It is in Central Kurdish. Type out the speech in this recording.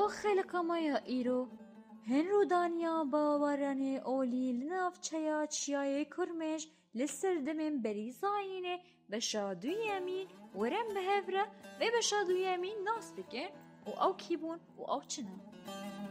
او خلقا مایا ایرو هن رو دانیا باورانه اولی لنافچیا چیای کرمش لسردمن بریزاینه بشادو یمین ورم بهفره و بشادو یمین ناس بکن و او کیبون و او چنه